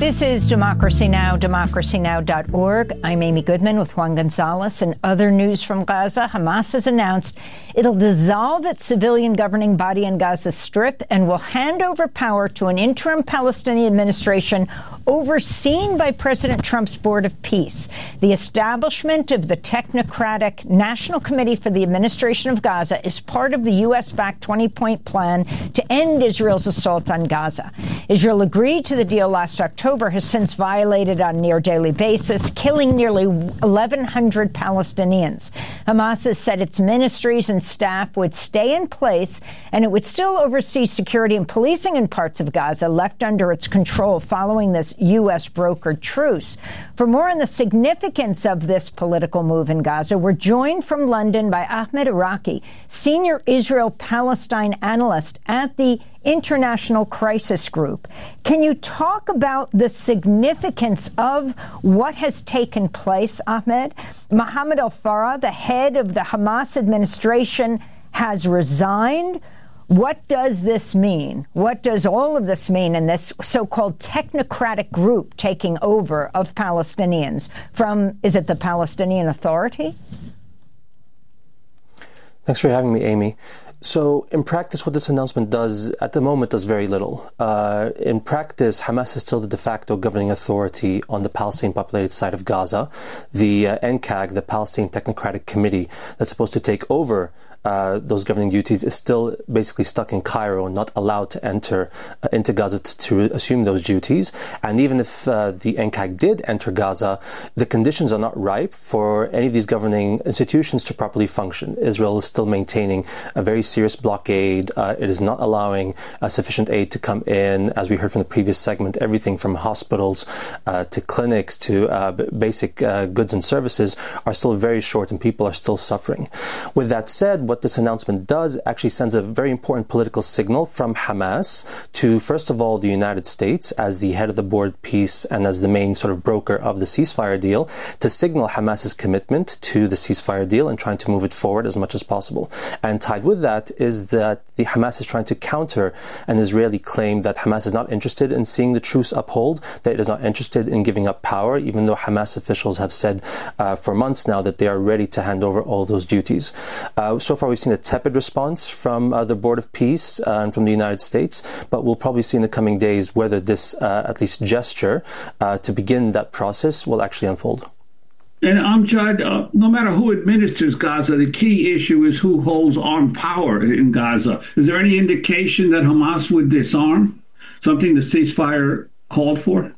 This is Democracy Now!, democracynow.org. I'm Amy Goodman with Juan Gonzalez. And other news from Gaza, Hamas has announced it'll dissolve its civilian governing body in Gaza Strip and will hand over power to an interim Palestinian administration overseen by President Trump's Board of Peace. The establishment of the technocratic National Committee for the Administration of Gaza is part of the U.S.-backed 20-point plan to end Israel's assault on Gaza. Israel agreed to the deal last October, has since violated on a near-daily basis, killing nearly 1,100 Palestinians. Hamas has said its ministries and staff would stay in place, and it would still oversee security and policing in parts of Gaza left under its control following this U.S.-brokered truce. For more on the significance of this political move in Gaza, we're joined from London by Ahmed Iraqi, senior Israel-Palestine analyst at the International Crisis Group. Can you talk about the significance of what has taken place, Ahmed? Mohammed al-Farah, the head of the Hamas administration, has resigned. What does this mean? What does all of this mean in this so-called technocratic group taking over of Palestinians from, is it the Palestinian Authority? Thanks for having me, Amy. So in practice, what this announcement does at the moment does very little. In practice, Hamas is still the de facto governing authority on the Palestinian populated side of Gaza. The NCAG, the Palestinian Technocratic Committee, that's supposed to take over those governing duties, is still basically stuck in Cairo and not allowed to enter into Gaza to assume those duties. And even if the NCAG did enter Gaza, the conditions are not ripe for any of these governing institutions to properly function. Israel is still maintaining a very serious blockade. It is not allowing sufficient aid to come in. As we heard from the previous segment, everything from hospitals to clinics to basic goods and services are still very short, and people are still suffering. With that said, what this announcement does actually sends a very important political signal from Hamas to, first of all, the United States as the head of the Board of Peace and as the main sort of broker of the ceasefire deal, to signal Hamas's commitment to the ceasefire deal and trying to move it forward as much as possible. And tied with that is that the Hamas is trying to counter an Israeli claim that Hamas is not interested in seeing the truce uphold, that it is not interested in giving up power, even though Hamas officials have said for months now that they are ready to hand over all those duties. So far, we've seen a tepid response from the Board of Peace and from the United States, but we'll probably see in the coming days whether this, at least gesture, to begin that process will actually unfold. And Amjad, no matter who administers Gaza, the key issue is who holds armed power in Gaza. Is there any indication that Hamas would disarm? Something the ceasefire called for?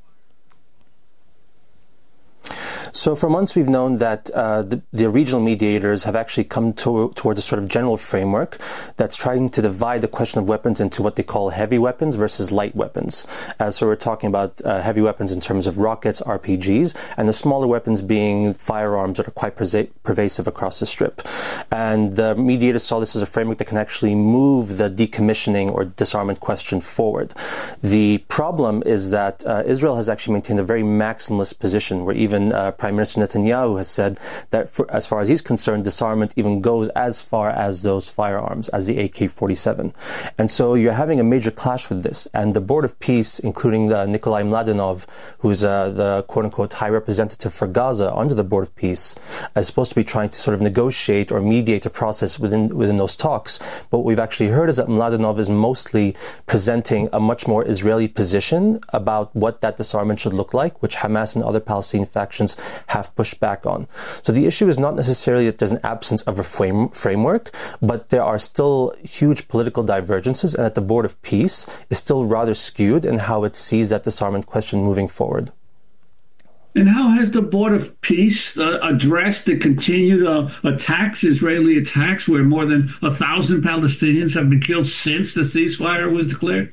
So for months we've known that the regional mediators have actually come towards a sort of general framework that's trying to divide the question of weapons into what they call heavy weapons versus light weapons. So we're talking about heavy weapons in terms of rockets, RPGs, and the smaller weapons being firearms that are quite pervasive across the Strip. And the mediators saw this as a framework that can actually move the decommissioning or disarmament question forward. The problem is that Israel has actually maintained a very maximalist position where even Prime Minister Netanyahu has said that as far as he's concerned, disarmament even goes as far as those firearms, as the AK-47. And so you're having a major clash with this. And the Board of Peace, including Nikolai Mladenov, who's the quote-unquote high representative for Gaza under the Board of Peace, is supposed to be trying to sort of negotiate or mediate a process within those talks. But what we've actually heard is that Mladenov is mostly presenting a much more Israeli position about what that disarmament should look like, which Hamas and other Palestinian factions have pushed back on. So the issue is not necessarily that there's an absence of a framework, but there are still huge political divergences, and that the Board of Peace is still rather skewed in how it sees that disarmament question moving forward. And how has the Board of Peace addressed the continued attacks, Israeli attacks, where more than 1,000 Palestinians have been killed since the ceasefire was declared?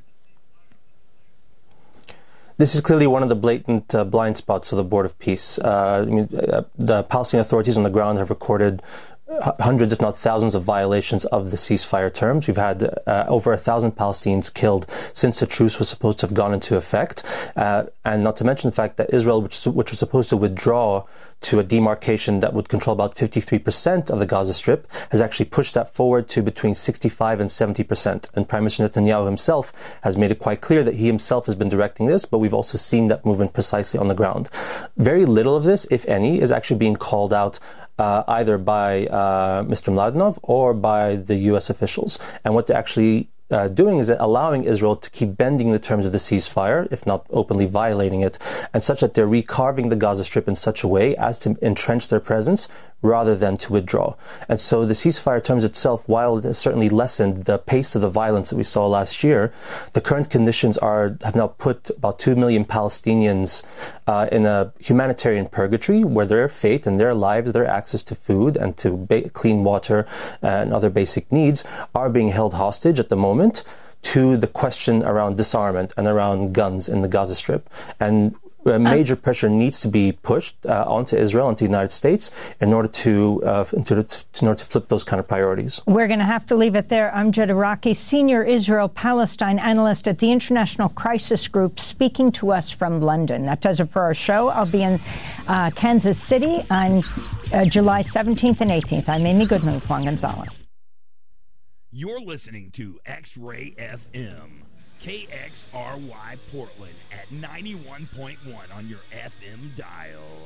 This is clearly one of the blatant blind spots of the Board of Peace. The Palestinian authorities on the ground have recorded hundreds, if not thousands, of violations of the ceasefire terms. We've had over 1,000 Palestinians killed since the truce was supposed to have gone into effect. And not to mention the fact that Israel, which was supposed to withdraw to a demarcation that would control about 53% of the Gaza Strip, has actually pushed that forward to between 65 and 70%. And Prime Minister Netanyahu himself has made it quite clear that he himself has been directing this, but we've also seen that movement precisely on the ground. Very little of this, if any, is actually being called out either by Mr. Mladenov or by the U.S. officials. And what they're actually doing is allowing Israel to keep bending the terms of the ceasefire, if not openly violating it, and such that they're recarving the Gaza Strip in such a way as to entrench their presence rather than to withdraw. And so the ceasefire terms itself, while it has certainly lessened the pace of the violence that we saw last year, the current conditions have now put about 2 million Palestinians in a humanitarian purgatory where their fate and their lives, their access to food and to clean water and other basic needs are being held hostage at the moment to the question around disarmament and around guns in the Gaza Strip. And major pressure needs to be pushed onto Israel, onto the United States, in order to flip those kind of priorities. We're going to have to leave it there. Amjad Araki, senior Israel-Palestine analyst at the International Crisis Group, speaking to us from London. That does it for our show. I'll be in Kansas City on July 17th and 18th. I'm Amy Goodman with Juan Gonzalez. You're listening to X-Ray FM. KXRY Portland at 91.1 on your FM dial.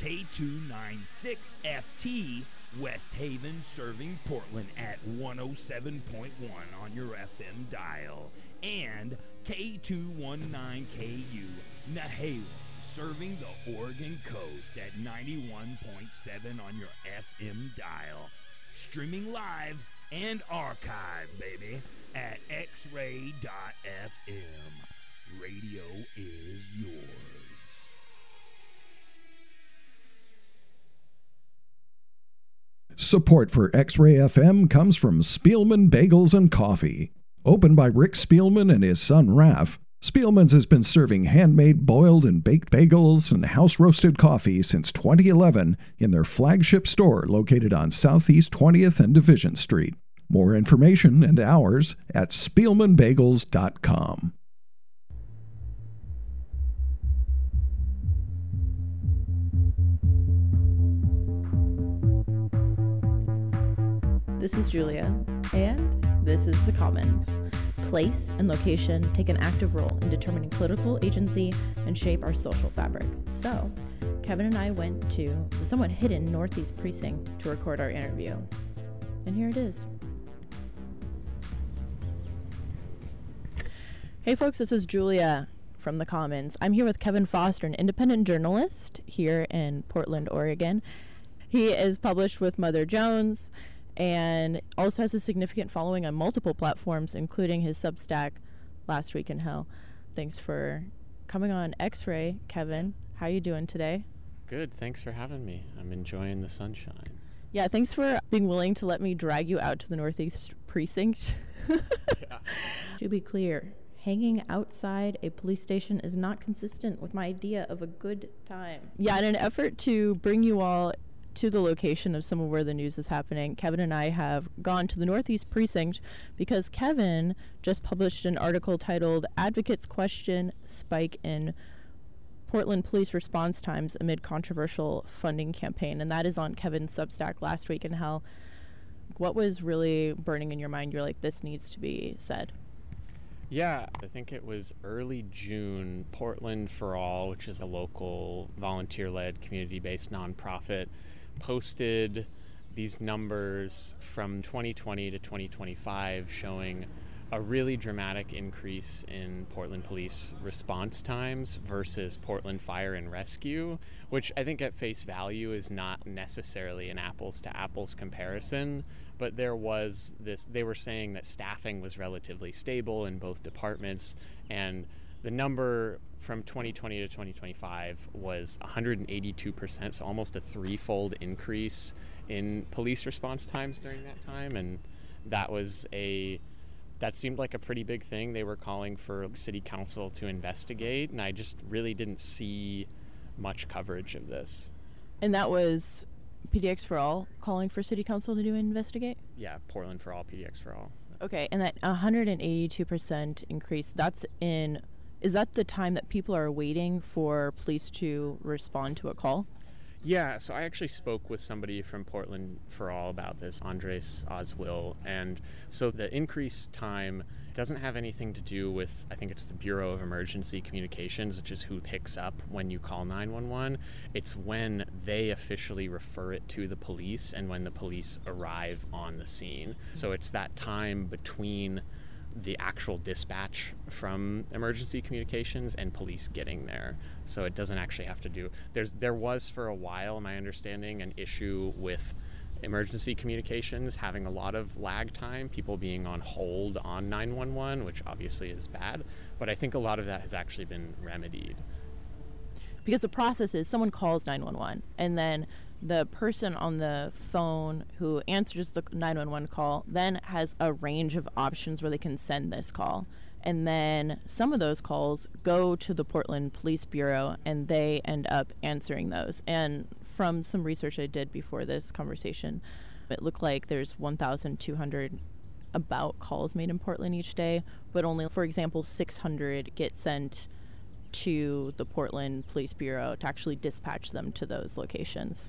K296FT West Haven serving Portland at 107.1 on your FM dial. And K219KU Nehalem serving the Oregon coast at 91.7 on your FM dial. Streaming live and archive, baby, at xray.fm. Radio is yours. Support for X-Ray FM comes from Spielman Bagels and Coffee. Opened by Rick Spielman and his son Raf, Spielman's has been serving handmade boiled and baked bagels and house-roasted coffee since 2011 in their flagship store located on Southeast 20th and Division Street. More information and hours at SpielmanBagels.com. This is Julia, and this is The Commons. Place and location take an active role in determining political agency and shape our social fabric. So, Kevin and I went to the somewhat hidden Northeast Precinct to record our interview. And here it is. Hey folks, this is Julia from The Commons. I'm here with Kevin Foster, an independent journalist here in Portland, Oregon. He is published with Mother Jones and also has a significant following on multiple platforms, including his Substack, Last Week in Hell. Thanks for coming on X-Ray, Kevin. How are you doing today? Good. Thanks for having me. I'm enjoying the sunshine. Yeah, thanks for being willing to let me drag you out to the Northeast Precinct. Yeah. To be clear, hanging outside a police station is not consistent with my idea of a good time. Yeah, in an effort to bring you all to the location of some of where the news is happening, Kevin and I have gone to the Northeast Precinct because Kevin just published an article titled Advocates Question Spike in Portland Police Response Times Amid Controversial Funding Campaign, and that is on Kevin's Substack, Last Week in Hell. What was really burning in your mind? You're like, this needs to be said. Yeah, I think it was early June. Portland for All, which is a local volunteer-led community-based nonprofit, posted these numbers from 2020 to 2025 showing a really dramatic increase in Portland police response times versus Portland Fire and Rescue, which I think at face value is not necessarily an apples to apples comparison, but there was this, they were saying that staffing was relatively stable in both departments, and the number from 2020 to 2025 was 182%, so almost a threefold increase in police response times during that time, and that seemed like a pretty big thing. They were calling for city council to investigate, and I just really didn't see much coverage of this. And that was PDX for All calling for City Council to do an investigate? Yeah, Portland for All, PDX for All. Okay, and that 182% increase, is that the time that people are waiting for police to respond to a call? Yeah, so I actually spoke with somebody from Portland for All about this, Andres Oswill, and so the increased time doesn't have anything to do with, I think it's the Bureau of Emergency Communications, which is who picks up when you call 911. It's when they officially refer it to the police and when the police arrive on the scene. So it's that time between the actual dispatch from emergency communications and police getting there. So it doesn't actually have to do, there was for a while, my understanding, an issue with emergency communications having a lot of lag time, people being on hold on 911, which obviously is bad, but I think a lot of that has actually been remedied. Because the process is someone calls 911 and then the person on the phone who answers the 911 call then has a range of options where they can send this call. And then some of those calls go to the Portland Police Bureau and they end up answering those. And from some research I did before this conversation, it looked like there's 1,200 about calls made in Portland each day, but only, for example, 600 get sent to the Portland Police Bureau to actually dispatch them to those locations.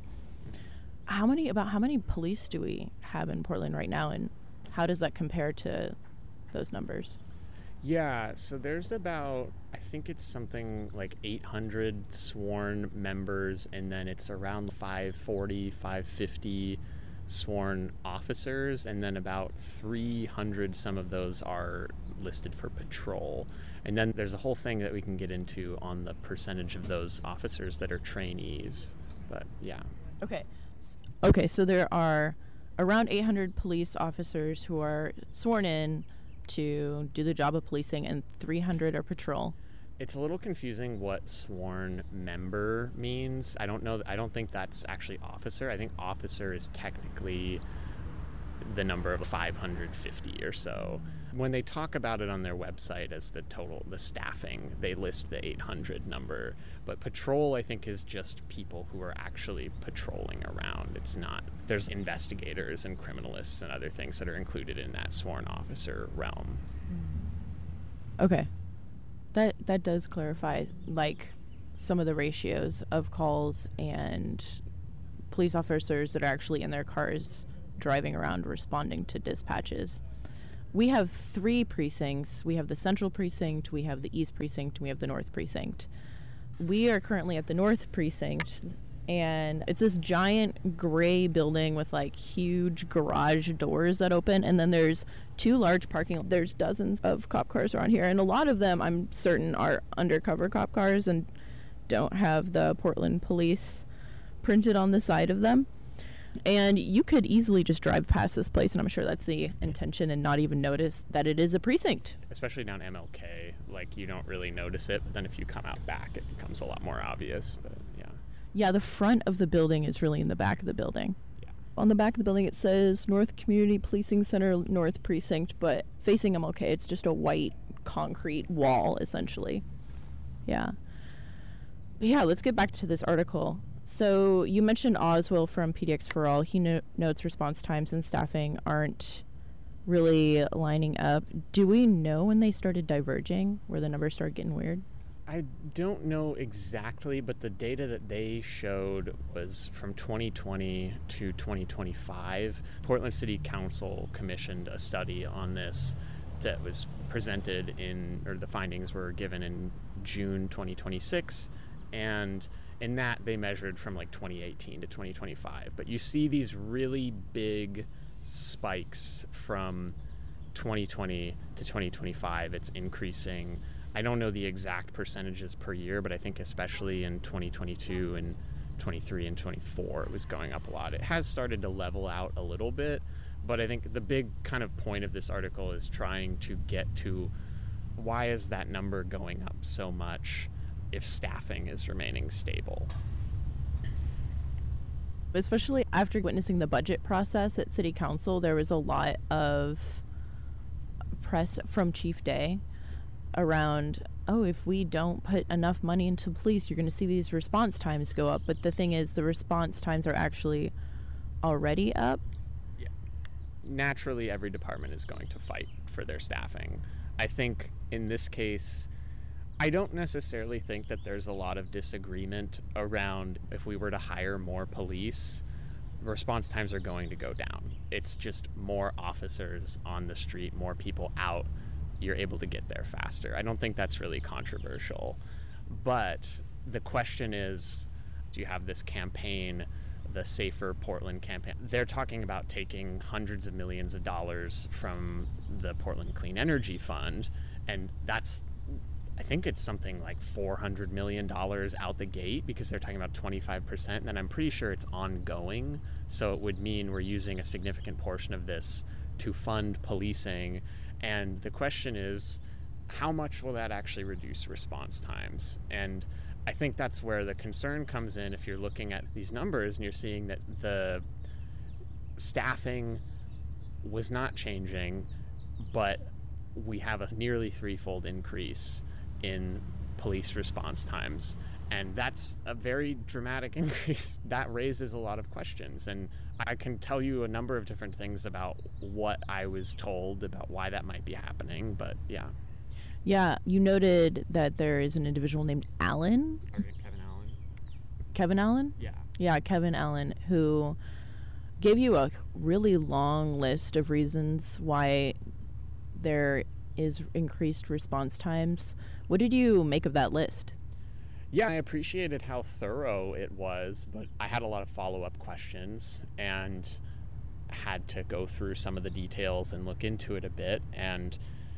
How many police do we have in Portland right now, and how does that compare to those numbers? Yeah, so there's about, I think it's something like 800 sworn members, and then it's around 540, 550 sworn officers, and then about 300, some of those are listed for patrol. And then there's a whole thing that we can get into on the percentage of those officers that are trainees. But yeah. Okay, so there are around 800 police officers who are sworn in to do the job of policing, and 300 are patrol. It's a little confusing what sworn member means. I don't think that's actually officer. I think officer is technically the number of 550 or so. When they talk about it on their website as the staffing, they list the 800 number. But patrol, I think, is just people who are actually patrolling around. It's not, there's investigators and criminalists and other things that are included in that sworn officer realm. Okay. That does clarify, like, some of the ratios of calls and police officers that are actually in their cars driving around responding to dispatches. We have 3 precincts. We have the Central Precinct, we have the East Precinct, and we have the North Precinct. We are currently at the North Precinct, and it's this giant gray building with like huge garage doors that open, and then there's 2 large parking. There's dozens of cop cars around here, and a lot of them I'm certain are undercover cop cars and don't have the Portland Police printed on the side of them. And you could easily just drive past this place, and I'm sure that's the intention, and not even notice that it is a precinct. Especially down MLK, like, you don't really notice it, but then if you come out back, it becomes a lot more obvious. But yeah. Yeah, the front of the building is really in the back of the building. Yeah. On the back of the building, it says North Community Policing Center, North Precinct, but facing MLK, it's just a white concrete wall, essentially. Yeah. But yeah, let's get back to this article. So you mentioned Oswill from PDX for All. He notes response times and staffing aren't really lining up. Do we know when they started diverging, where the numbers started getting weird? I don't know exactly, but the data that they showed was from 2020 to 2025. Portland City Council commissioned a study on this that was presented the findings were given in June 2026, and in that, they measured from like 2018 to 2025. But you see these really big spikes from 2020 to 2025. It's increasing. I don't know the exact percentages per year, but I think especially in 2022 and 23 and 24, it was going up a lot. It has started to level out a little bit, but I think the big kind of point of this article is trying to get to why is that number going up so much if staffing is remaining stable. Especially after witnessing the budget process at City Council, there was a lot of press from Chief Day around, oh, if we don't put enough money into police, you're going to see these response times go up. But the thing is, the response times are actually already up. Yeah. Naturally, every department is going to fight for their staffing. I think in this case, I don't necessarily think that there's a lot of disagreement around if we were to hire more police, response times are going to go down. It's just more officers on the street, more people out, you're able to get there faster. I don't think that's really controversial. But the question is, do you have this campaign, the Safer Portland campaign? They're talking about taking hundreds of millions of dollars from the Portland Clean Energy Fund, and that's, I think it's something like $400 million out the gate, because they're talking about 25%, and then I'm pretty sure it's ongoing. So it would mean we're using a significant portion of this to fund policing. And the question is, how much will that actually reduce response times? And I think that's where the concern comes in. If you're looking at these numbers and you're seeing that the staffing was not changing, but we have a nearly threefold increase in police response times, and that's a very dramatic increase. That raises a lot of questions, and I can tell you a number of different things about what I was told about why that might be happening, but yeah. Yeah, you noted that there is an individual named Allen. Kevin Allen. Kevin Allen? Yeah. Yeah, Kevin Allen, who gave you a really long list of reasons why there is increased response times. What did you make of that list? Yeah, I appreciated how thorough it was, but I had a lot of follow-up questions and had to go through some of the details and look into it a bit. And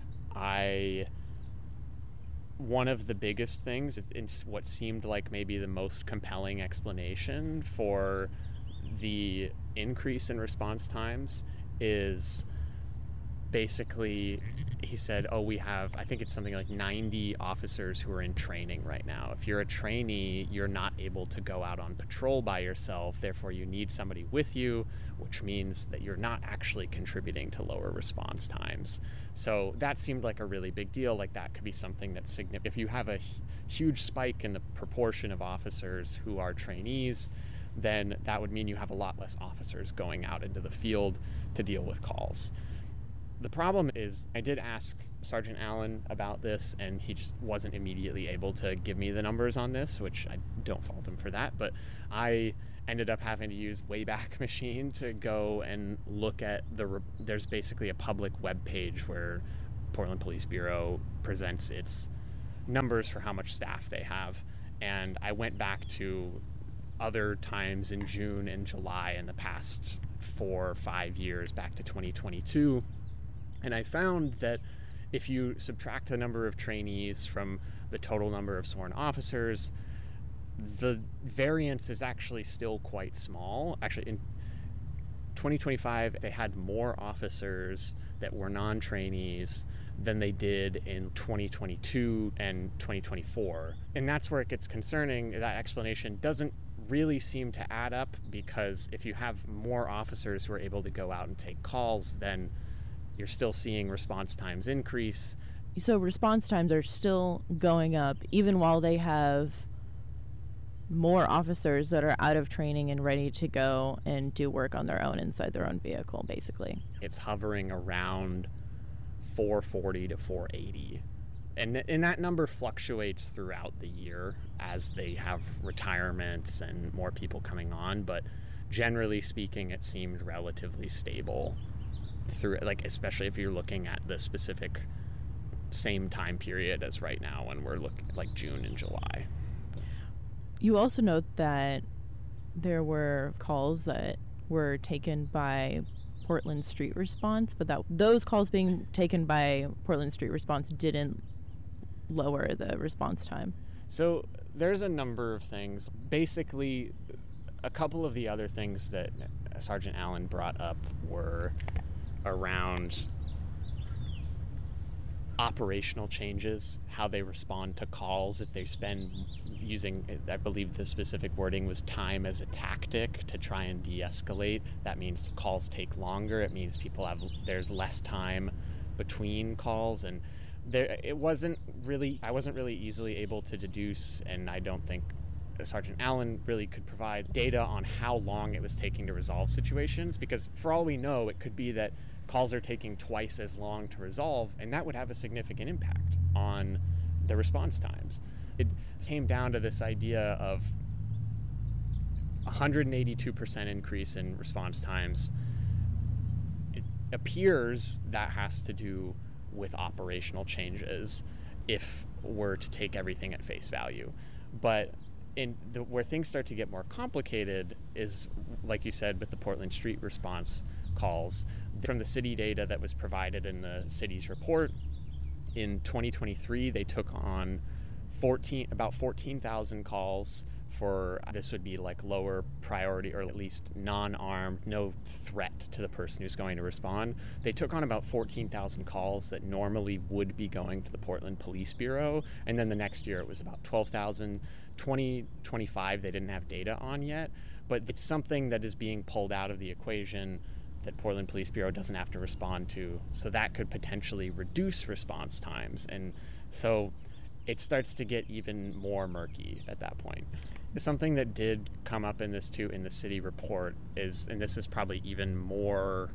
one of the biggest things, it's what seemed like maybe the most compelling explanation for the increase in response times, is basically, he said, we have, I think it's something like 90 officers who are in training right now. If you're a trainee, you're not able to go out on patrol by yourself. Therefore, you need somebody with you, which means that you're not actually contributing to lower response times. So that seemed like a really big deal. Like, that could be something that's significant. If you have a huge spike in the proportion of officers who are trainees, then that would mean you have a lot less officers going out into the field to deal with calls. The problem is, I did ask Sergeant Allen about this, and he just wasn't immediately able to give me the numbers on this, which I don't fault him for that. But I ended up having to use Wayback Machine to go and look at there's basically a public web page where Portland Police Bureau presents its numbers for how much staff they have. And I went back to other times in June and July in the past 4 or 5 years, back to 2022. And I found that if you subtract the number of trainees from the total number of sworn officers, the variance is actually still quite small. Actually, in 2025, they had more officers that were non-trainees than they did in 2022 and 2024. And that's where it gets concerning. That explanation doesn't really seem to add up, because if you have more officers who are able to go out and take calls, then you're still seeing response times increase. So response times are still going up, even while they have more officers that are out of training and ready to go and do work on their own inside their own vehicle, basically. It's hovering around 440 to 480. And that number fluctuates throughout the year as they have retirements and more people coming on. But generally speaking, it seemed relatively stable through, like, especially if you're looking at the specific same time period as right now when we're looking like June and July. You also note that there were calls that were taken by Portland Street Response, but that those calls being taken by Portland Street Response didn't lower the response time. So there's a number of things. Basically, a couple of the other things that Sergeant Allen brought up were around operational changes, how they respond to calls, if they spend using, I believe the specific wording was time as a tactic to try and de-escalate. That means calls take longer. It means there's less time between calls. And I wasn't really easily able to deduce, and I don't think Sergeant Allen really could provide data on how long it was taking to resolve situations, because for all we know, it could be that calls are taking twice as long to resolve, and that would have a significant impact on the response times. It came down to this idea of 182% increase in response times. It appears that has to do with operational changes if we're to take everything at face value. But where things start to get more complicated is, like you said, with the Portland Street response calls. From the city data that was provided in the city's report, in 2023, they took on about 14,000 calls for, this would be like lower priority, or at least non-armed, no threat to the person who's going to respond. They took on about 14,000 calls that normally would be going to the Portland Police Bureau, and then the next year it was about 12,000. 2025 they didn't have data on yet, but it's something that is being pulled out of the equation that Portland Police Bureau doesn't have to respond to, so that could potentially reduce response times. And so it starts to get even more murky at that point. Something that did come up in this too, in the city report, is, and this is probably even more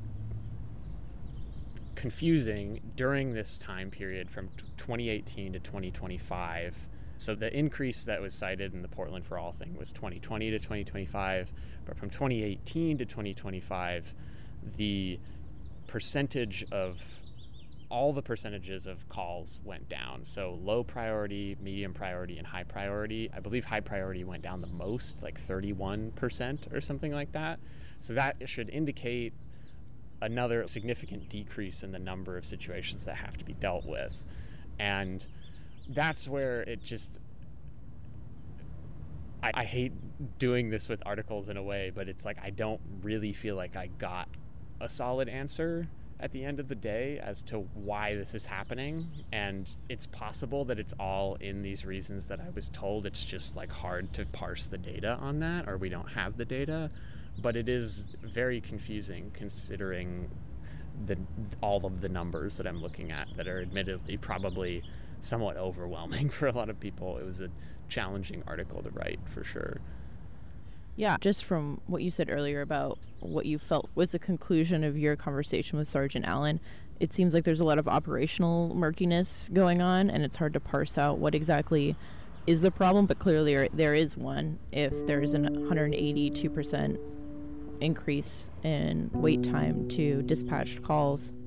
confusing, during this time period from 2018 to 2025. So the increase that was cited in the Portland for All thing was 2020 to 2025, but from 2018 to 2025, the percentage of all the percentages of calls went down. So low priority, medium priority, and high priority. I believe high priority went down the most, like 31% or something like that. So that should indicate another significant decrease in the number of situations that have to be dealt with. And that's where it just, I hate doing this with articles in a way, but it's like I don't really feel like I got a solid answer at the end of the day as to why this is happening. And it's possible that it's all in these reasons that I was told. It's just like hard to parse the data on that, or we don't have the data. But it is very confusing considering all of the numbers that I'm looking at that are admittedly probably somewhat overwhelming for a lot of people. It was a challenging article to write, for sure. Yeah, just from what you said earlier about what you felt was the conclusion of your conversation with Sergeant Allen, it seems like there's a lot of operational murkiness going on, and it's hard to parse out what exactly is the problem, but clearly there is one. If there's an 182% increase in wait time to dispatched calls,